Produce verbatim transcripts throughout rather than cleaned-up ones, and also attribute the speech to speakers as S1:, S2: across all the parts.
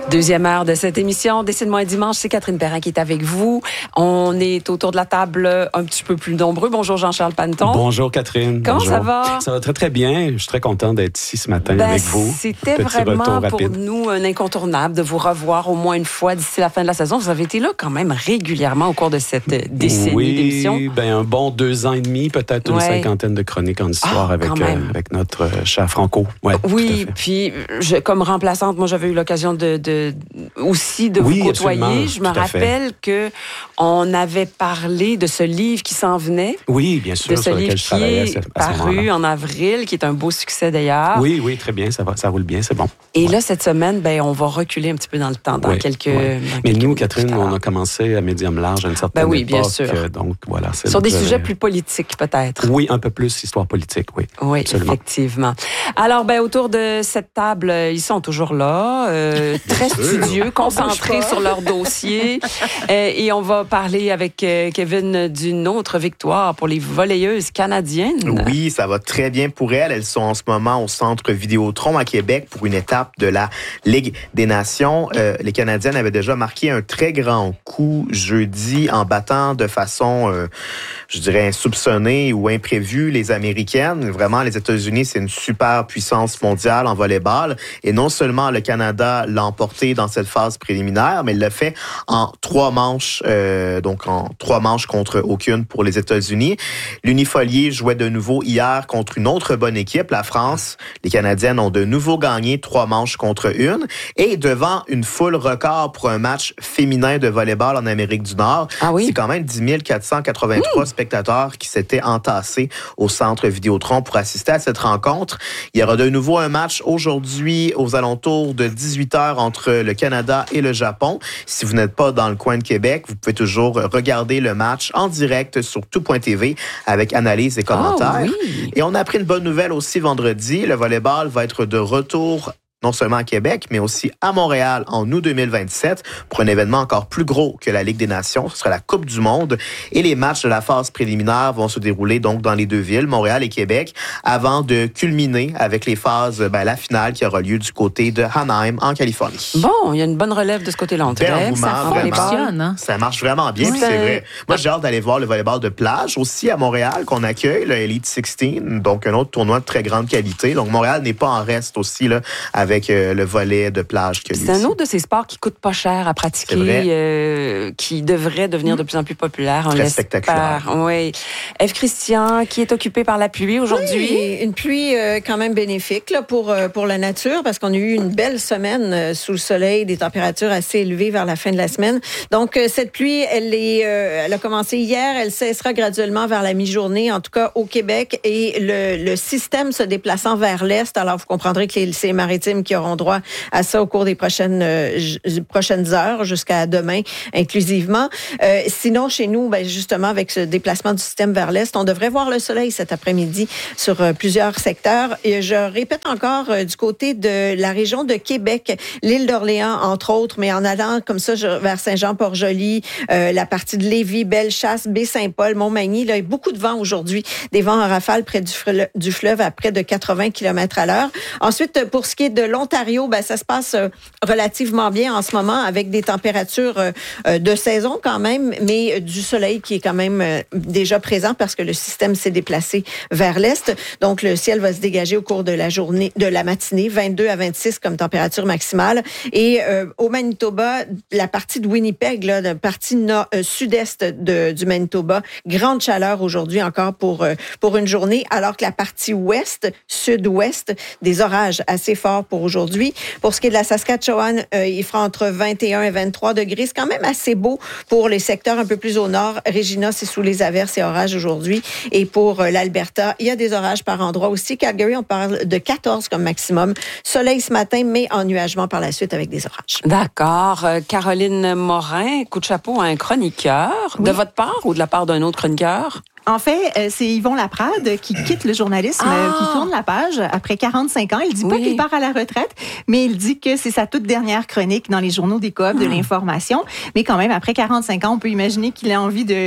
S1: Deuxième heure de cette émission, Décide-moi un dimanche, c'est Catherine Perrin qui est avec vous. On est autour de la table un petit peu plus nombreux. Bonjour Jean-Charles Panton.
S2: Bonjour Catherine.
S1: Comment
S2: Bonjour.
S1: ça va?
S2: Ça va très très bien. Je suis très content d'être ici ce matin
S1: ben,
S2: avec vous.
S1: C'était
S2: Petit
S1: vraiment pour
S2: rapide.
S1: nous un incontournable de vous revoir au moins une fois d'ici la fin de la saison. Vous avez été là quand même régulièrement au cours de cette décennie
S2: oui,
S1: d'émission.
S2: Oui, ben un bon deux ans et demi, peut-être une
S1: ouais.
S2: cinquantaine de chroniques en histoire
S1: ah,
S2: avec, euh, avec notre euh, cher Franco. Ouais,
S1: oui, puis je, comme remplaçante, moi j'avais eu l'occasion de, de aussi de
S2: oui,
S1: vous côtoyer. Je me rappelle
S2: fait.
S1: que on avait parlé de ce livre qui s'en venait.
S2: Oui, bien sûr,
S1: de ce
S2: sur
S1: livre
S2: lequel je travaillais à ce, à ce
S1: paru en avril, qui est un beau succès d'ailleurs.
S2: Oui, oui, très bien, ça va, ça roule bien, c'est bon.
S1: Et
S2: ouais.
S1: là, cette semaine, ben, on va reculer un petit peu dans le temps, dans
S2: ouais,
S1: quelques.
S2: Ouais.
S1: Dans
S2: Mais
S1: quelques
S2: nous, Catherine, on a commencé à médium large à une certaine
S1: ben oui,
S2: époque.
S1: Bien sûr.
S2: Donc voilà, c'est
S1: sur des
S2: notre...
S1: sujets plus politiques, peut-être.
S2: Oui, un peu plus histoire politique, oui.
S1: Oui,
S2: absolument.
S1: Effectivement. Alors, ben, autour de cette table, ils sont toujours là, euh, très studieux, concentrés sur leur dossier. euh, et on va parler avec euh, Kevin d'une autre victoire pour les volleyeuses canadiennes.
S3: Oui, ça va très bien pour elles. Elles sont en ce moment au Centre Vidéotron à Québec pour une étape de la Ligue des Nations. Euh, les Canadiennes avaient déjà marqué un très grand coup jeudi en battant de façon, euh, je dirais, insoupçonnée ou imprévue les Américaines. Vraiment, les États-Unis, c'est une super puissance mondiale en volleyball. Et non seulement le Canada l'a emporté dans cette phase préliminaire, mais il l'a fait en trois manches, euh, donc en trois manches contre aucune pour les États-Unis. L'Unifolier jouait de nouveau hier contre une autre bonne équipe, la France. Les Canadiennes ont de nouveau gagné trois manches contre une. Et devant une foule record pour un match féminin de volleyball en Amérique du Nord,
S1: ah oui?
S3: c'est quand même dix mille quatre cent quatre-vingt-trois mmh. spectateurs qui s'étaient entassés au Centre Vidéotron pour assister à cette rencontre. Il y aura de nouveau un match aujourd'hui aux alentours de dix-huit heures entre le Canada et le Japon. Si vous n'êtes pas dans le coin de Québec, vous pouvez toujours regarder le match en direct sur tout point t v avec analyse et commentaires.
S1: Oh, oui.
S3: Et on a appris une bonne nouvelle aussi vendredi. Le volleyball va être de retour non seulement à Québec, mais aussi à Montréal en août deux mille vingt-sept pour un événement encore plus gros que la Ligue des Nations. Ce sera la Coupe du Monde. Et les matchs de la phase préliminaire vont se dérouler donc dans les deux villes, Montréal et Québec, avant de culminer avec les phases, ben, la finale qui aura lieu du côté de Anaheim, en Californie.
S1: Bon, il y a une bonne relève de ce côté-là. On dirait que ça
S3: fonctionne. Hein? Ça marche vraiment bien, oui. C'est vrai. Moi, j'ai hâte d'aller voir le volleyball de plage aussi à Montréal qu'on accueille, le Elite seize, donc un autre tournoi de très grande qualité. Donc, Montréal n'est pas en reste aussi là, avec avec euh, le volley de plage que lui.
S1: C'est un autre de ces sports qui coûte pas cher à pratiquer, euh, qui devrait devenir de plus en plus populaire. On
S3: Très spectaculaire.
S1: Oui. Ève Christian, qui est occupée par la pluie aujourd'hui.
S4: Oui, une pluie euh, quand même bénéfique là, pour, euh, pour la nature, parce qu'on a eu une belle semaine euh, sous le soleil, des températures assez élevées vers la fin de la semaine. Donc, euh, cette pluie, elle, est, euh, elle a commencé hier, elle cessera graduellement vers la mi-journée, en tout cas au Québec, et le, le système se déplaçant vers l'est. Alors, vous comprendrez que les, c'est les maritimes qui auront droit à ça au cours des prochaines, euh, j- prochaines heures, jusqu'à demain inclusivement. Euh, sinon, chez nous, ben, justement, avec ce déplacement du système vers l'est, on devrait voir le soleil cet après-midi sur euh, plusieurs secteurs. Et je répète encore, euh, du côté de la région de Québec, l'île d'Orléans, entre autres, mais en allant comme ça je, vers Saint-Jean-Port-Joli, euh, la partie de Lévis, Bellechasse, Baie-Saint-Paul, Montmagny, là, il y a beaucoup de vent aujourd'hui, des vents en rafale près du, fre- du fleuve à près de quatre-vingts kilomètres à l'heure. Ensuite, pour ce qui est de l'Ontario, ben, ça se passe euh, relativement bien en ce moment avec des températures euh, de saison quand même, mais euh, du soleil qui est quand même euh, déjà présent parce que le système s'est déplacé vers l'est. Donc, le ciel va se dégager au cours de la journée, de la matinée, vingt-deux à vingt-six comme température maximale. Et euh, au Manitoba, la partie de Winnipeg, là, la partie nord, euh, sud-est de, du Manitoba, grande chaleur aujourd'hui encore pour, euh, pour une journée, alors que la partie ouest, sud-ouest, des orages assez forts pour aujourd'hui. Pour ce qui est de la Saskatchewan, euh, il fera entre vingt et un et vingt-trois degrés. C'est quand même assez beau pour les secteurs un peu plus au nord. Regina, c'est sous les averses et orages aujourd'hui. Et pour euh, l'Alberta, il y a des orages par endroit aussi. Calgary, on parle de quatorze comme maximum. Soleil ce matin, mais ennuagement par la suite avec des orages.
S1: D'accord. Euh, Caroline Morin, coup de chapeau à un chroniqueur. Oui. De votre part ou de la part d'un autre chroniqueur?
S5: En fait, c'est Yvon Laprade qui quitte le journalisme, ah! qui tourne la page après quarante-cinq ans. Il dit oui. pas qu'il part à la retraite, mais il dit que c'est sa toute dernière chronique dans les journaux des coop de mmh. l'information. Mais quand même, après quarante-cinq ans, on peut imaginer qu'il a envie de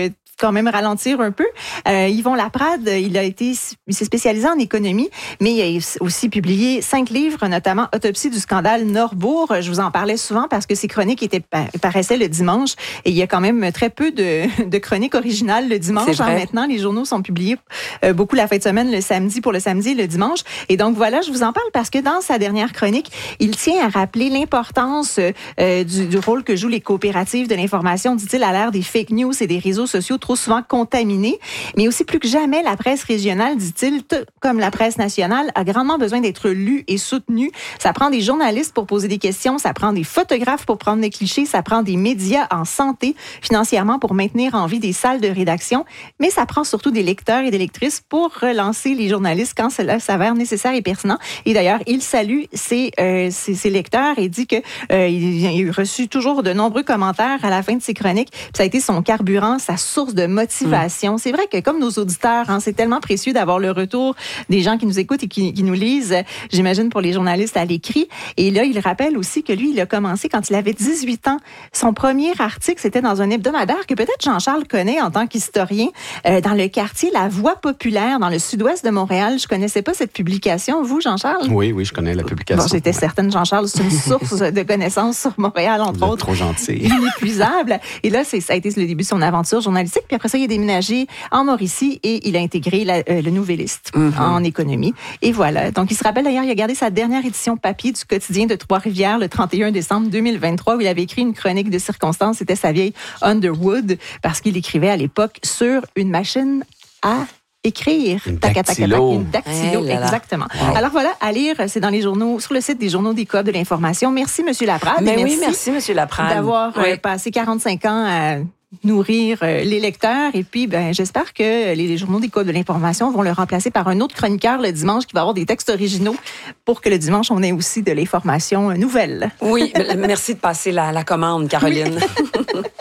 S5: quand même ralentir un peu. Euh, Yvon Laprade, il a été, il s'est spécialisé en économie, mais il a aussi publié cinq livres, notamment Autopsie du scandale Norbourg. Je vous en parlais souvent parce que ces chroniques étaient paraissaient le dimanche et il y a quand même très peu de, de chroniques originales le dimanche. Hein, maintenant, les journaux sont publiés euh, beaucoup la fin de semaine, le samedi pour le samedi et le dimanche. Et donc voilà, je vous en parle parce que dans sa dernière chronique, il tient à rappeler l'importance euh, du, du rôle que jouent les coopératives de l'information, dit-il, à l'ère des fake news et des réseaux sociaux trop souvent contaminés. Mais aussi plus que jamais, la presse régionale, dit-il, t- comme la presse nationale, a grandement besoin d'être lue et soutenue. Ça prend des journalistes pour poser des questions, ça prend des photographes pour prendre des clichés, ça prend des médias en santé financièrement pour maintenir en vie des salles de rédaction, mais ça prend surtout des lecteurs et des lectrices pour relancer les journalistes quand cela s'avère nécessaire et pertinent. Et d'ailleurs, il salue ses, euh, ses, ses lecteurs et dit que euh, il a reçu toujours de nombreux commentaires à la fin de ses chroniques. Puis ça a été son carburant, sa source de motivation. Mmh. C'est vrai que comme nos auditeurs, hein, c'est tellement précieux d'avoir le retour des gens qui nous écoutent et qui, qui nous lisent, j'imagine pour les journalistes à l'écrit. Et là, il rappelle aussi que lui, il a commencé quand il avait dix-huit ans. Son premier article, c'était dans un hebdomadaire que peut-être Jean-Charles connaît en tant qu'historien, euh, dans le quartier La Voix populaire, dans le sud-ouest de Montréal. Je connaissais pas cette publication. Vous, Jean-Charles?
S2: Oui, oui, je connais la publication.
S5: Bon, j'étais
S2: ouais.
S5: certaine, Jean-Charles, c'est une source de connaissances sur Montréal, entre
S2: Vous êtes
S5: autres.
S2: trop gentil.
S5: Inépuisable. Et là, c'est, ça a été le début de son aventure journalistique. Puis après ça, il a déménagé en Mauricie et il a intégré la, euh, le Nouvelliste mm-hmm. en économie. Et voilà. Donc, il se rappelle d'ailleurs, il a gardé sa dernière édition papier du quotidien de Trois-Rivières le trente et un décembre deux mille vingt-trois où il avait écrit une chronique de circonstances. C'était sa vieille Underwood parce qu'il écrivait à l'époque sur une machine à écrire.
S2: Une
S5: tac,
S2: dactylo.
S5: tac, tac, une dactylo,
S1: hey
S5: exactement.
S2: Wow.
S5: Alors voilà, à lire, c'est dans les journaux, sur le site des journaux des coop de l'information. Merci, Monsieur Laprade.
S1: Mais
S5: et
S1: oui,
S5: merci,
S1: merci, Monsieur Laprade.
S5: d'avoir
S1: oui.
S5: euh, passé quarante-cinq ans à nourrir euh, les lecteurs. Et puis, ben, j'espère que les, les journaux des coop de l'information vont le remplacer par un autre chroniqueur le dimanche qui va avoir des textes originaux pour que le dimanche, on ait aussi de l'information nouvelle.
S1: Oui, merci de passer la, la commande, Caroline. Oui.